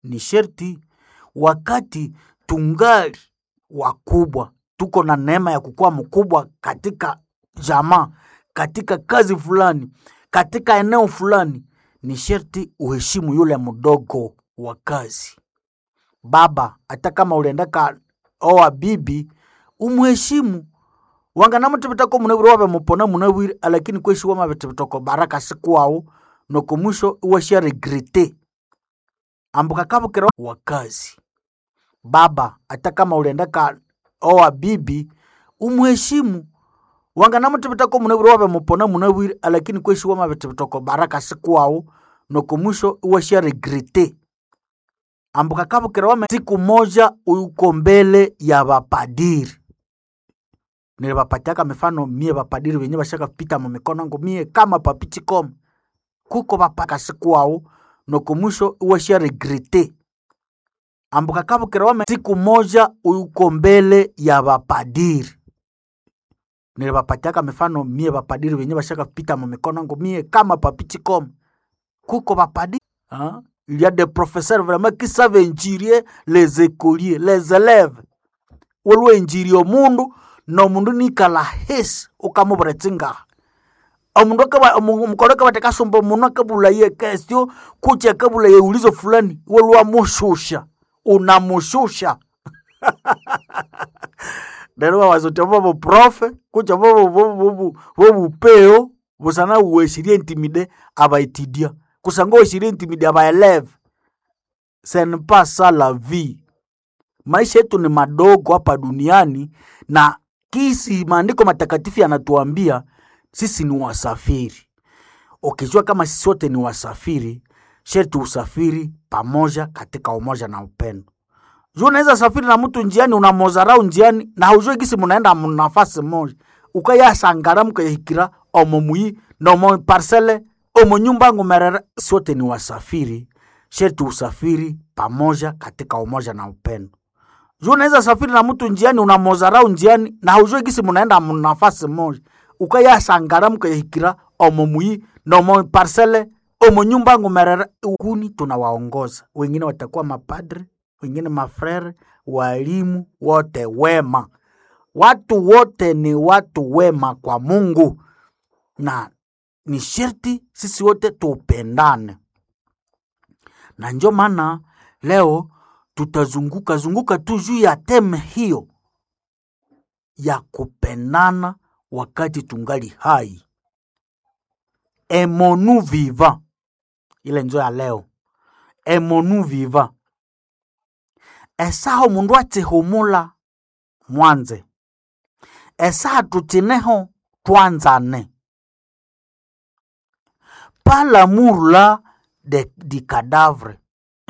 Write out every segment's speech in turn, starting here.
ni sherti wakati tungali wakubwa, tuko na neema ya kukua mkubwa katika jamaa, katika kazi fulani, katika eneo fulani, ni sherti uheshimu yule mdogo wa kazi. Baba, hata kama uliendaka oa bibi, umuheshimu. Wangana mtu bitako munabiri wabe mupona munabiri, lakini kweshi wama bitako baraka sikwao, noko mwisho uwashia regrete. Ambuka kabu kira wa kazi. Baba, hata kama uliendaka oa bibi, umuheshimu. Wangana mtu bitako munabiri wabe mupona munabiri, lakini kweshi wama bitako baraka sikwao, noko mwisho uwashia regrete. Ambuka kabu kira wame siku moja uko mbele ya bapadiri. Nilibapatiaka mifano mie bapadiri wenye bashaka pita mu mikono yangu mie kama papichikom. Kuko bapaka sikwao, noko mwisho uwashia regrete. Ambuka kabu kira wame siku moja uko mbele ya bapadiri. Nilibapatiaka mifano mie bapadiri wenye bashaka pita mu mikono yangu mie kama papichikom. Kuko bapadiri, il y a des professeurs vraiment qui savent injurier les écoliers, les élèves. Wolu injiri omundu no mundu nikala hesi ukamubretsinga. Omundu akaba mukoroka bateka sombo mundu akabula ye question kucha akabula ye ulizo fulani wolu amushusha. Unamushusha. Nero wazote bobo profe kucha bobo peo busana uweshirie intimide abaitidia. Kusango uweshirie intimide abaeleve. Ce n'est pas ça la vie. Maisha yetu ni madogo hapa duniani, na kisi maandiko matakatifu yanatuambia sisi ni wasafiri. Ukijua kama sisi wote ni wasafiri, sherti usafiri pamoja katika umoja na upendo. Juu unaweza safiri na mtu njiani, unamozarau njiani na hujui kisi munaenda nafasi moja. Ukaya sangara mkayikira omomui na omo parcele omo nyumba ngumerera. Sote ni wasafiri, sherti usafiri pamoja katika umoja na upendo. Juu unaweza safiri na mtu njiani, unamozarau njiani na hujui kisi munaenda nafasi moja. Ukaya sangara mkayikira omomui na omo parcele omo nyumba ngumerera. Ukuni tunawaongoza. Wengine watakuwa mapadre, wengine mafrere, walimu, wote wema. Watu wote ni watu wema kwa Mungu. Na ni sherti sisi wote tupendane. Na ndio maana leo tutazunguka tu juu ya teme hiyo ya kupendana wakati tungali hai. Aimons-nous vivants. Ile ndio ya leo. Aimons-nous vivants. Esaho mundu atihumula mwanze. Esa tutineho tuanzane. Pas l'amour là du cadavre.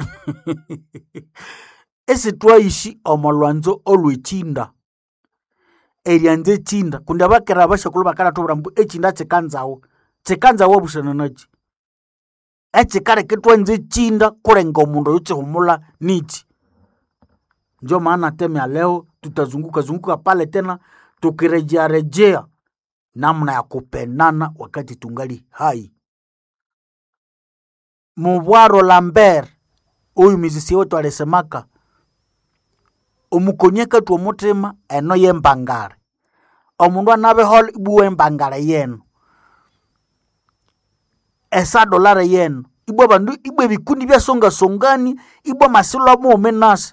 Esi twaishi omolwanzo olwechinda. Erianze chinda. Kundi bakera bashakulu bakara tuburambu echinda chekanzawo. Chekanzawo bushana nachi. Echikare kitwanze chinda kurenga omundu yochihumula nichi. Ndio maana teme ya leo tutazunguka pale tena tukirejea namna ya kupendana wakati tungali hai. Mubwaro Lambert, uyu mizisi wetu alisemaka, umukonyeka tu omutima eno yembangare. Omundu anabe hol ibu embangare yenu. Esa dolare yenu. Ibu bandu ibu bikundi bya songa songani, ibu masilo mu menasa.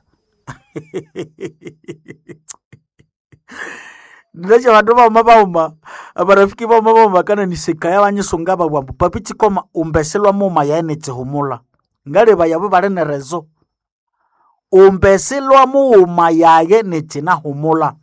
Ndilacha watu mama abarafiki mama kana nisekaya banyisonga babwambu papichi koma umbeselwa muma yaene chihumula ngale bayabo barene rezo umbeselwa muma yaye nechina humula.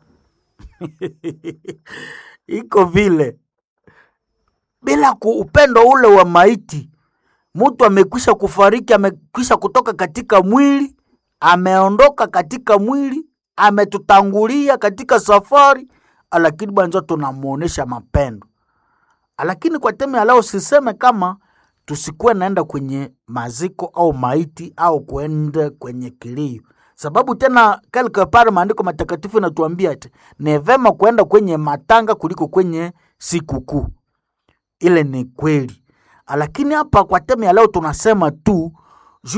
Iko vile bila upendo ule wa maiti, mtu amekwisha kufariki, amekwisha kutoka katika mwili, ameondoka katika mwili, ametutangulia katika safari, lakini banzo tunamuonesha mapendo. Lakini kwa teme ya leo siseme kama tusikuwe naenda kwenye maziko au maiti au kuenda kwenye kilio. Sababu tena quelque part maandiko matakatifu yanatuambia ati ni vema kuenda kwenye matanga kuliko kwenye sikukuu. Ile ni kweli. Lakini hapa kwa teme ya leo tunasema tu